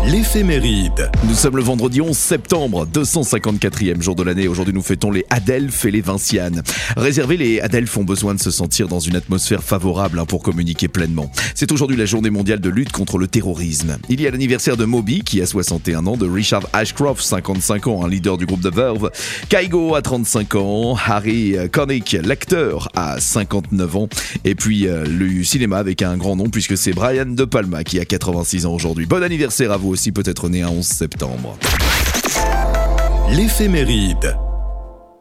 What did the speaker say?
L'éphéméride. Nous sommes le vendredi 11 septembre, 254e jour de l'année. Aujourd'hui, nous fêtons les Adelphes et les Vincianes. Réservés, les Adelphes ont besoin de se sentir dans une atmosphère favorable pour communiquer pleinement. C'est aujourd'hui la journée mondiale de lutte contre le terrorisme. Il y a l'anniversaire de Moby, qui a 61 ans, de Richard Ashcroft, 55 ans, un leader du groupe The Verve. Kygo a 35 ans, Harry Connick, l'acteur, a 59 ans. Et puis le cinéma avec un grand nom, puisque c'est Brian De Palma qui a 86 ans aujourd'hui. Bon anniversaire à vous aussi, peut-être né un 11 septembre. L'éphéméride.